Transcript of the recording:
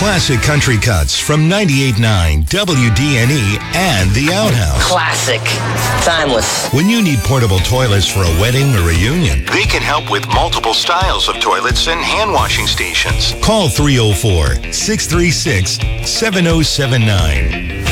Classic country cuts from 98.9 WDNE and The Outhouse. Classic. Timeless. When you need portable toilets for a wedding or reunion, they can help with multiple styles of toilets and hand washing stations. Call 304-636-7079.